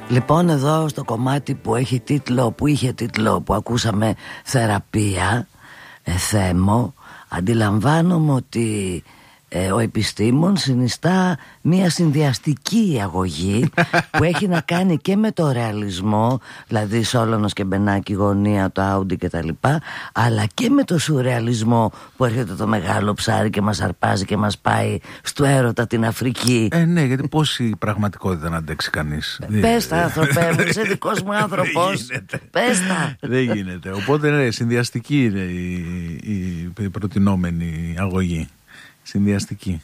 Λοιπόν, εδώ στο κομμάτι που είχε τίτλο που ακούσαμε θεραπεία, Θέμο, αντιλαμβάνομαι ότι ο επιστήμον συνιστά μια συνδυαστική αγωγή που έχει να κάνει και με το ρεαλισμό, δηλαδή Σόλωνος και Μπενάκη, Γωνία, το Άουντι και τα λοιπά, αλλά και με το σουρεαλισμό που έρχεται το μεγάλο ψάρι και μας αρπάζει και μας πάει στο έρωτα την Αφρική. Ναι, γιατί πόση πραγματικότητα να αντέξει κανείς. Πες τα, άνθρωπε μου, είσαι δικός μου άνθρωπος. Πες τα. Δεν γίνεται. Οπότε ναι, συνδυαστική είναι η προτινόμενη αγωγή. Συνδυαστική.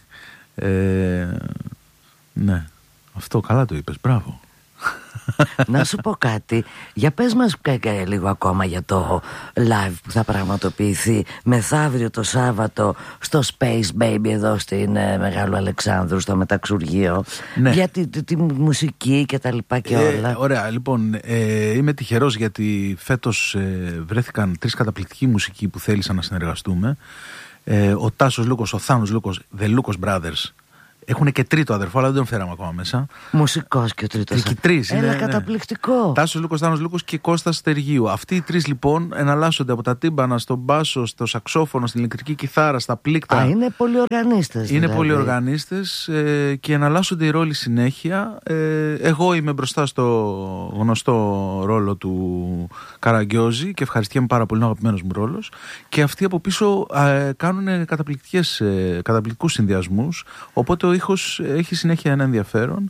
Ναι. Αυτό καλά το είπες. Μπράβο. Να σου πω κάτι. Για πες μας λίγο ακόμα για το live που θα πραγματοποιηθεί μεθαύριο το Σάββατο στο Space Baby εδώ στην Μεγάλου Αλεξάνδρου, στο Μεταξουργείο. Ναι. Για τη μουσική και τα λοιπά και όλα. Ωραία. Λοιπόν, είμαι τυχερός γιατί φέτος βρέθηκαν 3 καταπληκτικοί μουσικοί που θέλησαν να συνεργαστούμε. Ο Τάσος Λούκος, ο Θάνος Λούκος, The Lucas Brothers. Έχουν και τρίτο αδερφό, αλλά δεν τον φέραμε ακόμα μέσα. Μουσικός και ο τρίτος. Και 3. Έλα, καταπληκτικό. Τάσος Λούκος, Θάνος Λούκος και Κώστας Στεργίου. Αυτοί οι 3 λοιπόν εναλλάσσονται από τα τύμπανα, στον μπάσο, στο σαξόφωνο, στην ηλεκτρική κιθάρα, στα πλήκτρα. Είναι πολυοργανίστες. Είναι πολυοργανίστες και εναλλάσσονται οι ρόλοι συνέχεια. Εγώ είμαι μπροστά στο γνωστό ρόλο του Καραγκιόζη και ευχαριστιέμαι πάρα πολύ, είναι ο αγαπημένος μου ρόλος. Και αυτοί από πίσω κάνουν καταπληκτικούς συνδυασμούς. Οπότε ο ήχος έχει συνέχεια ένα ενδιαφέρον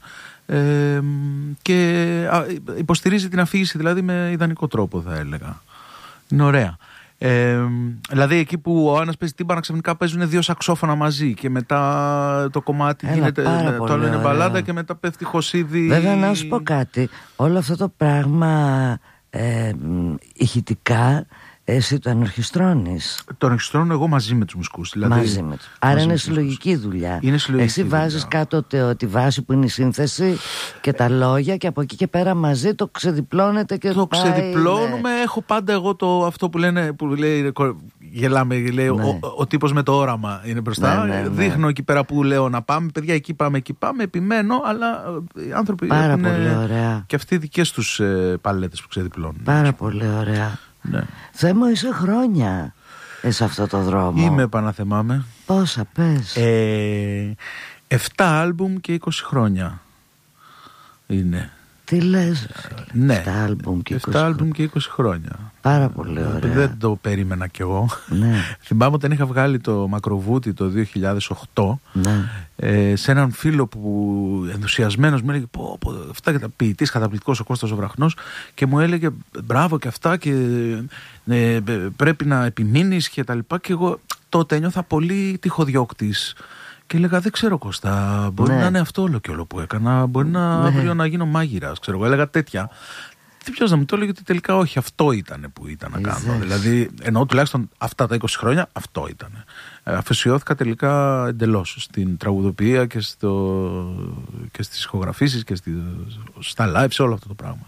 και υποστηρίζει την αφήγηση δηλαδή με ιδανικό τρόπο, θα έλεγα. Είναι ωραία. Δηλαδή εκεί που ο ένας παίζει τύμπανα, ξαφνικά παίζουν 2 σαξόφωνα μαζί και μετά το κομμάτι γίνεται, το άλλο είναι μπαλάντα και μετά πέφτει χωσίδι. Βέβαια, να σου πω κάτι, όλο αυτό το πράγμα ηχητικά εσύ το ενορχιστρώνεις. Το ενορχιστρώνω εγώ μαζί με τους μουσικούς. Δηλαδή, μαζί με τους. Άρα είναι συλλογική δουλειά. Εσύ βάζεις κάτω τη βάση που είναι η σύνθεση και τα λόγια και από εκεί και πέρα μαζί το ξεδιπλώνετε και το ξεδιπλώνουμε. Έχω πάντα εγώ αυτό που λέει, γελάμε, λέει, ναι. ο τύπος με το όραμα είναι μπροστά. Ναι. Δείχνω εκεί πέρα που λέω να πάμε. Παιδιά, εκεί πάμε, επιμένω, αλλά οι άνθρωποι πάρα πολύ ωραία. Και αυτοί δικές τους παλέτες που ξεδιπλώνουν. Πάρα πολύ ωραία. Ναι. Θέμο, είσαι χρόνια σε αυτό το δρόμο. Είμαι, επαναθεμάμαι. Πόσα πες? 7 άλμπουμ και 20 χρόνια είναι. Τι λες? Ναι. 7 άλμπουμ και 20 χρόνια. Πάρα πολύ ωραία. Δεν το περίμενα κι εγώ. Ναι. Θυμάμαι όταν είχα βγάλει το Μακροβούτι το 2008, ναι. Σε έναν φίλο που ενθουσιασμένος μου έλεγε αυτά και τα ποιητής καταπληκτικός ο Κώστας ο Βραχνός, και μου έλεγε μπράβο και αυτά και πρέπει να επιμείνεις και τα λοιπά, και εγώ τότε ένιωθα πολύ τυχοδιώκτης. Και έλεγα, δεν ξέρω Κώστα, μπορεί να είναι αυτό όλο και όλο που έκανα, μπορεί αύριο να γίνω μάγειρας, ξέρω εγώ, έλεγα τέτοια. Τι ποιος να μου το έλεγε ότι τελικά όχι, αυτό ήταν που ήταν να κάνω. Δηλαδή, εννοώ τουλάχιστον αυτά τα 20 χρόνια, αυτό ήταν. Αφαισιώθηκα τελικά εντελώς στην τραγουδοποιία και στις ηχογραφήσεις και στα live, σε όλο αυτό το πράγμα.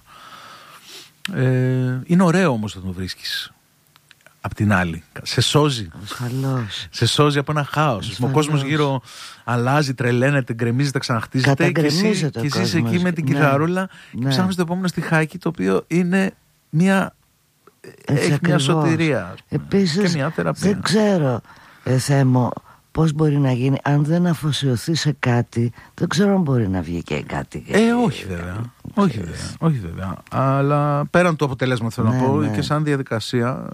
Είναι ωραίο όμως να το βρίσκεις. Απ' την άλλη, σε σώζει. Ασφαλώς. Σε σώζει από ένα χάος. Ο κόσμος γύρω αλλάζει, τρελαίνεται, γκρεμίζεται, ξαναχτίζεται. Και εσύ είσαι εκεί με την κιθαρούλα και ψάχνεις το επόμενο στιχάκι, το οποίο είναι έχει μια σωτηρία. Επίσης, και μια θεραπεία. Δεν ξέρω, Θέμο, πώς μπορεί να γίνει αν δεν αφοσιωθεί σε κάτι. Δεν ξέρω αν μπορεί να βγει και κάτι. Όχι βέβαια. Όχι βέβαια. Αλλά πέραν του αποτελέσματος θέλω να πω, και σαν διαδικασία.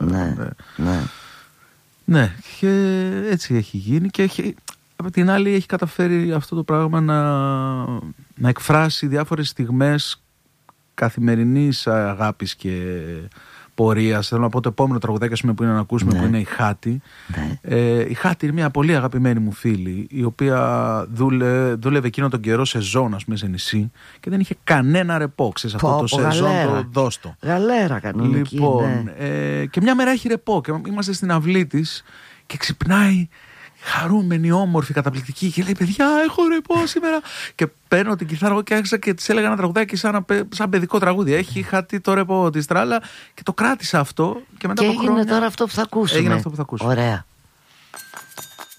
Ναι, και έτσι έχει γίνει, και από την άλλη έχει καταφέρει αυτό το πράγμα να εκφράσει διάφορες στιγμές καθημερινής αγάπης και πορείας. Θέλω να πω το επόμενο τραγουδάκι που είναι να ακούσουμε, που είναι η Χάτη. Η Χάτη είναι μια πολύ αγαπημένη μου φίλη, η οποία δούλευε εκείνο τον καιρό σε ζώνα, σε νησί, και δεν είχε κανένα ρεπό. Ξέρεις, αυτό το σεζόν το δώστο. Γαλέρα κανονική. Λοιπόν, και μια μέρα έχει ρεπό και είμαστε στην αυλή της και ξυπνάει χαρούμενη, όμορφη, καταπληκτική, και λέει, παιδιά, έχω ρεπό σήμερα. Και παίρνω την κιθάρα και άρχισα και της έλεγα ένα τραγουδάκι σαν παιδικό τραγούδι. Έχει χατεί το ρεπό τη τράλα, και το κράτησα αυτό. Και μετά και από χρόνια τώρα αυτό που θα ακούσουμε. Έγινε αυτό που θα ακούσουμε. Ωραία.